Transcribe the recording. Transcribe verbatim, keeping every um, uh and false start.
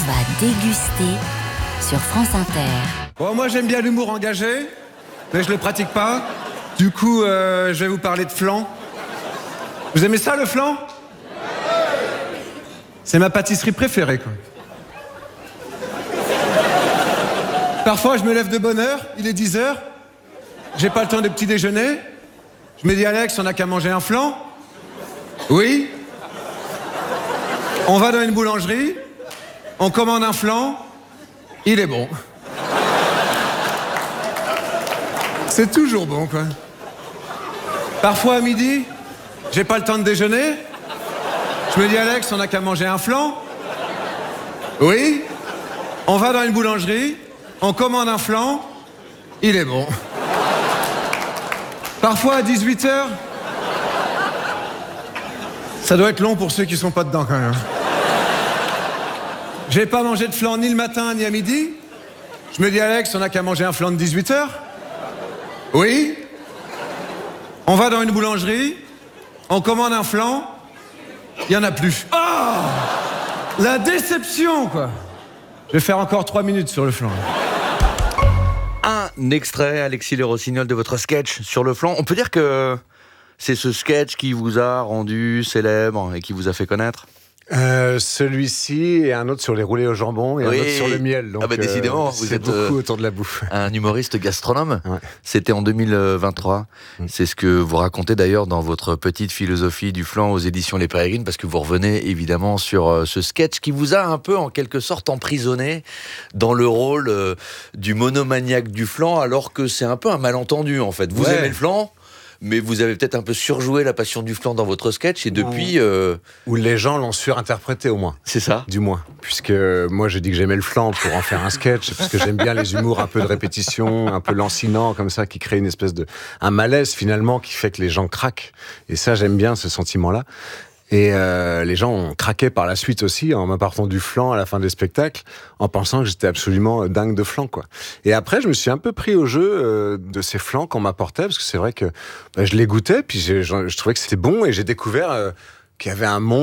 va déguster sur France Inter. Bon, moi j'aime bien l'humour engagé, mais je le pratique pas. Du coup, euh, je vais vous parler de flan. Vous aimez ça, le flan? C'est ma pâtisserie préférée, quoi. Parfois, je me lève de bonne heure, il est dix heures, j'ai pas le temps de petit déjeuner. Je me dis, Alex, on n'a qu'à manger un flan. Oui. On va dans une boulangerie, on commande un flan, il est bon. C'est toujours bon, quoi. Parfois, à midi, j'ai pas le temps de déjeuner. Je me dis, Alex, on n'a qu'à manger un flan. Oui. On va dans une boulangerie, on commande un flan, il est bon. Parfois, à dix-huit heures, ça doit être long pour ceux qui sont pas dedans, quand même. J'ai pas mangé de flan ni le matin, ni à midi. Je me dis, Alex, on n'a qu'à manger un flan de dix-huit heures. Oui. On va dans une boulangerie, on commande un flan, il y en a plus. Oh, la déception, quoi. Je vais faire encore trois minutes sur le flan. Un extrait, Alexis Le Rossignol, de votre sketch sur le flan. On peut dire que c'est ce sketch qui vous a rendu célèbre et qui vous a fait connaître? Euh, celui-ci et un autre sur les roulés au jambon et oui. un autre sur le miel. Donc, ah bah décidément, euh, vous c'est êtes beaucoup euh, autour de la bouffe. Un humoriste gastronome. Ouais. C'était en deux mille vingt-trois. Mm. C'est ce que vous racontez d'ailleurs dans votre petite philosophie du flan aux éditions Les Pérégrines, parce que vous revenez évidemment sur euh, ce sketch qui vous a un peu en quelque sorte emprisonné dans le rôle euh, du monomaniaque du flan, alors que c'est un peu un malentendu en fait. Vous ouais. aimez le flan, mais vous avez peut-être un peu surjoué la passion du flan dans votre sketch, et depuis... Euh... Ou les gens l'ont surinterprété, au moins. C'est ça. Du moins. Puisque moi, j'ai dit que j'aimais le flan pour en faire un sketch, parce que j'aime bien les humours un peu de répétition, un peu lancinant, comme ça, qui crée une espèce de... un malaise, finalement, qui fait que les gens craquent. Et ça, j'aime bien ce sentiment-là. Et euh, les gens ont craqué par la suite aussi, en m'apportant du flan à la fin des spectacles, en pensant que j'étais absolument dingue de flan, quoi. Et après, je me suis un peu pris au jeu euh, de ces flans qu'on m'apportait, parce que c'est vrai que bah, je les goûtais, puis je, je, je trouvais que c'était bon, et j'ai découvert euh, qu'il y avait un monde